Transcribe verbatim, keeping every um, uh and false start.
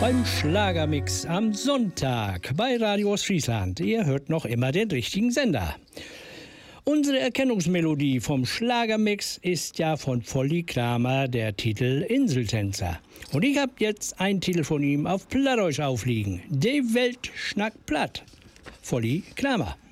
beim Schlagermix am Sonntag bei Radio Ostfriesland. Ihr hört noch immer den richtigen Sender. Unsere Erkennungsmelodie vom Schlagermix ist ja von Volli Kramer der Titel Inseltänzer. Und ich habe jetzt einen Titel von ihm auf Plattdeutsch aufliegen. Die Welt schnackt platt. Volli Kramer.